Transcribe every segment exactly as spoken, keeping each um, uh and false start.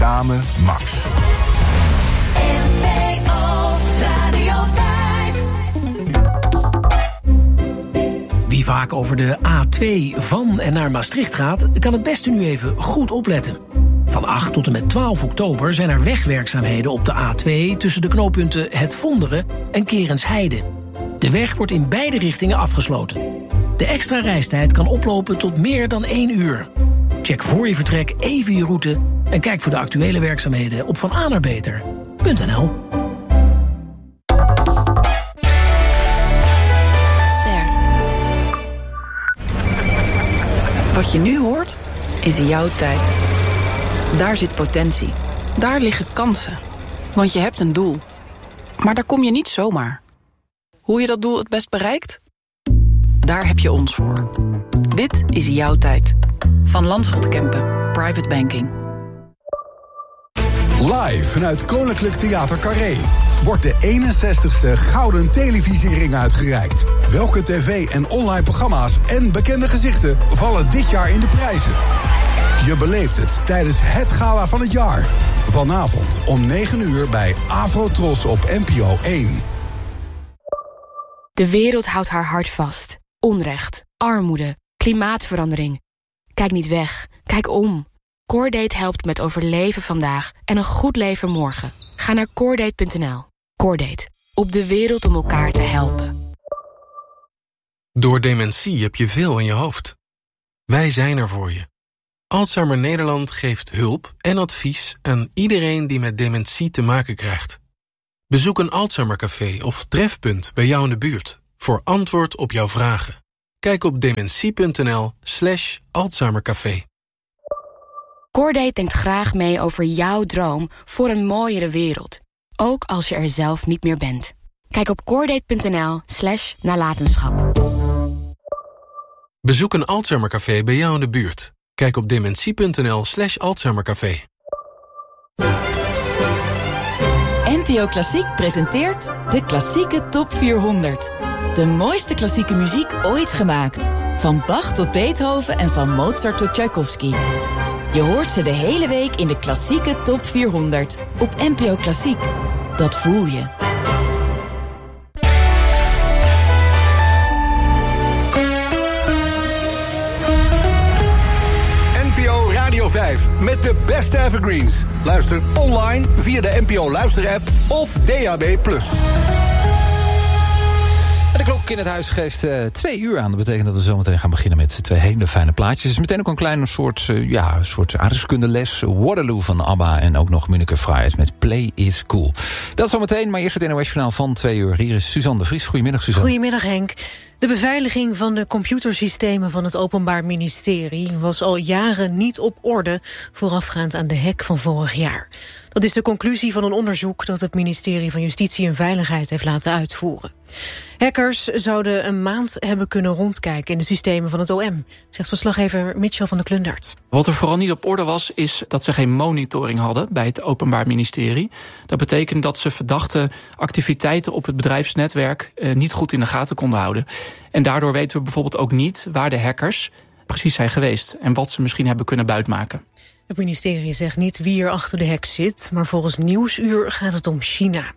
Samen Max. N P O Radio vijf. Wie vaak over de A twee van en naar Maastricht gaat, kan het beste nu even goed opletten. Van acht tot en met twaalf oktober zijn er wegwerkzaamheden op de A twee... tussen de knooppunten Het Vonderen en Kerensheide. De weg wordt in beide richtingen afgesloten. De extra reistijd kan oplopen tot meer dan één uur. Check voor je vertrek even je route en kijk voor de actuele werkzaamheden op van a naar beter punt n l. Ster. Wat je nu hoort, is jouw tijd. Daar zit potentie. Daar liggen kansen. Want je hebt een doel. Maar daar kom je niet zomaar. Hoe je dat doel het best bereikt? Daar heb je ons voor. Dit is jouw tijd. Van Landschot Kempen, Private Banking. Live vanuit Koninklijk Theater Carré wordt de eenenzestigste Gouden Televisiering uitgereikt. Welke tv- en online programma's en bekende gezichten vallen dit jaar in de prijzen? Je beleeft het tijdens het gala van het jaar. Vanavond om negen uur bij Afrotros op N P O één. De wereld houdt haar hart vast. Onrecht, armoede, klimaatverandering. Kijk niet weg, kijk om. Coordate helpt met overleven vandaag en een goed leven morgen. Ga naar coordate punt n l. Coordate, op de wereld om elkaar te helpen. Door dementie heb je veel in je hoofd. Wij zijn er voor je. Alzheimer Nederland geeft hulp en advies aan iedereen die met dementie te maken krijgt. Bezoek een Alzheimercafé of trefpunt bij jou in de buurt voor antwoord op jouw vragen. Kijk op dementie punt n l slash Alzheimercafé. Coordate denkt graag mee over jouw droom voor een mooiere wereld. Ook als je er zelf niet meer bent. Kijk op coordate punt n l slash nalatenschap. Bezoek een Alzheimercafé bij jou in de buurt. Kijk op dementie punt n l slash Alzheimercafé. N P O Klassiek presenteert de Klassieke Top vierhonderd. De mooiste klassieke muziek ooit gemaakt. Van Bach tot Beethoven en van Mozart tot Tchaikovsky. Je hoort ze de hele week in de Klassieke Top vierhonderd. Op N P O Klassiek. Dat voel je. N P O Radio vijf met de beste evergreens. Luister online via de N P O Luister-app of D A B plus. De klok in het huis geeft uh, twee uur aan. Dat betekent dat we zometeen gaan beginnen met twee hele fijne plaatjes. Het is meteen ook een kleine soort, uh, ja, soort aardrijkskundeles. Waterloo van ABBA en ook nog Munike Freiheit met Play is Cool. Dat zometeen, maar eerst het N O S-journaal van twee uur. Hier is Suzanne de Vries. Goedemiddag, Suzanne. Goedemiddag, Henk. De beveiliging van de computersystemen van het Openbaar Ministerie was al jaren niet op orde, voorafgaand aan de hack van vorig jaar. Dat is de conclusie van een onderzoek dat het ministerie van Justitie en Veiligheid heeft laten uitvoeren. Hackers zouden een maand hebben kunnen rondkijken in de systemen van het O M, zegt verslaggever Mitchell van der Klundert. Wat er vooral niet op orde was, is dat ze geen monitoring hadden bij het Openbaar Ministerie. Dat betekent dat ze verdachte activiteiten op het bedrijfsnetwerk eh, niet goed in de gaten konden houden. En daardoor weten we bijvoorbeeld ook niet waar de hackers precies zijn geweest en wat ze misschien hebben kunnen buitmaken. Het ministerie zegt niet wie er achter de hack zit, maar volgens Nieuwsuur gaat het om China.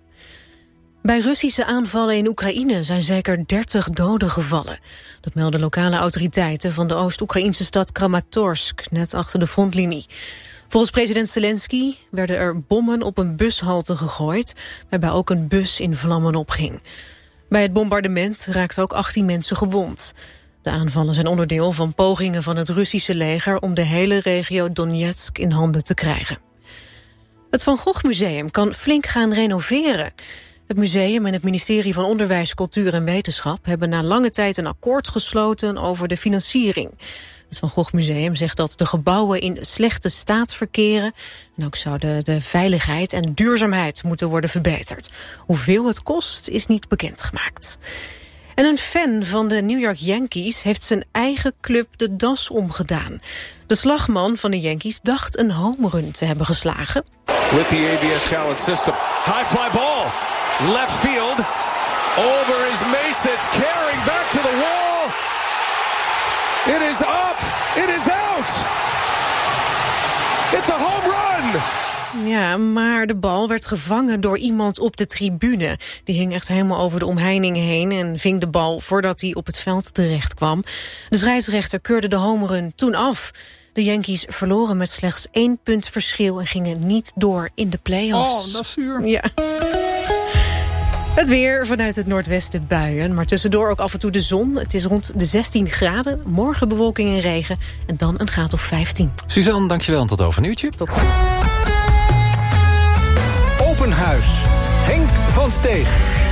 Bij Russische aanvallen in Oekraïne zijn zeker dertig doden gevallen. Dat melden lokale autoriteiten van de Oost-Oekraïnse stad Kramatorsk, net achter de frontlinie. Volgens president Zelensky werden er bommen op een bushalte gegooid, waarbij ook een bus in vlammen opging. Bij het bombardement raakten ook achttien mensen gewond. De aanvallen zijn onderdeel van pogingen van het Russische leger om de hele regio Donetsk in handen te krijgen. Het Van Gogh Museum kan flink gaan renoveren. Het museum en het ministerie van Onderwijs, Cultuur en Wetenschap hebben na lange tijd een akkoord gesloten over de financiering. Het Van Gogh Museum zegt dat de gebouwen in slechte staat verkeren en ook zouden de veiligheid en duurzaamheid moeten worden verbeterd. Hoeveel het kost is niet bekendgemaakt. En een fan van de New York Yankees heeft zijn eigen club de das omgedaan. De slagman van de Yankees dacht een home run te hebben geslagen. With the A B S challenge system. High fly ball. Left field. Over is Mason. It's carrying back to the wall. It is up. It is out. It's a home run. Ja, maar de bal werd gevangen door iemand op de tribune. Die hing echt helemaal over de omheining heen en ving de bal voordat hij op het veld terecht kwam. De scheidsrechter keurde de homerun toen af. De Yankees verloren met slechts één punt verschil en gingen niet door in de play-offs. Oh, dat is zuur. Ja. Het weer, vanuit het noordwesten buien, maar tussendoor ook af en toe de zon. Het is rond de zestien graden, morgen bewolking en regen en dan een graad of vijftien. Suzanne, dankjewel en tot over een uurtje. Tot dan. Open Huis. Henk van Steeg.